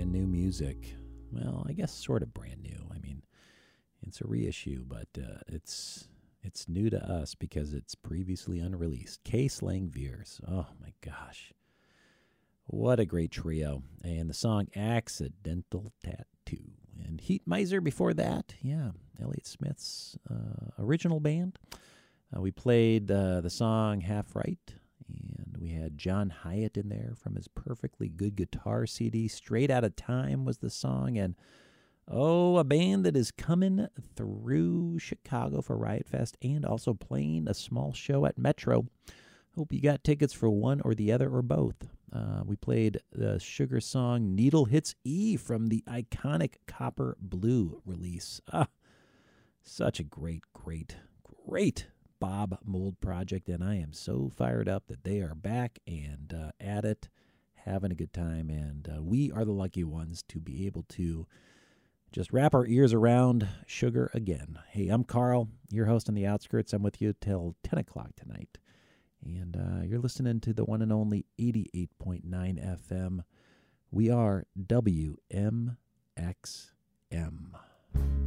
brand new music. Well, I guess sort of brand new. I mean, it's a reissue, but it's new to us because it's previously unreleased. Case Langviers. Oh my gosh. What a great trio. And the song Accidental Tattoo. And Heat Miser before that. Yeah, Elliott Smith's original band. We played the song Half Right. And we had John Hyatt in there from his Perfectly Good Guitar CD. Straight Outta Time was the song. And a band that is coming through Chicago for Riot Fest and also playing a small show at Metro. Hope you got tickets for one or the other or both. We played the Sugar song Needle Hits E from the iconic Copper Blue release. Such a great Bob Mould project, and I am so fired up that they are back and at it, having a good time, and we are the lucky ones to be able to just wrap our ears around Sugar again. Hey, I'm Carl, your host on The Outskirts. I'm with you till 10 o'clock tonight. And you're listening to the one and only 88.9 FM. We are WMXM.